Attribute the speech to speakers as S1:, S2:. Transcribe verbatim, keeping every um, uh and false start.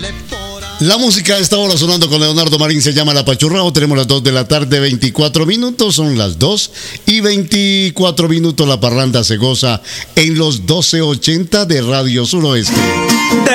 S1: La música a esta hora sonando con Leonardo Marín se llama La Pachurrao. Tenemos las dos de la tarde, veinticuatro minutos. Son las dos y veinticuatro minutos. La parranda se goza en los doce ochenta de Radio Suroeste.